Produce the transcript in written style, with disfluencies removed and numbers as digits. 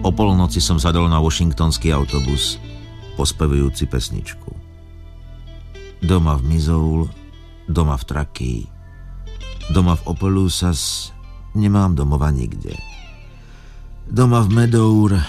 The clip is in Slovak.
O polnoci som sadol na washingtonský autobus, pospevujúci pesničku. Doma v Missoula, doma v Truckee, doma v Opelousas, nemám domova nikde. Doma v Medour,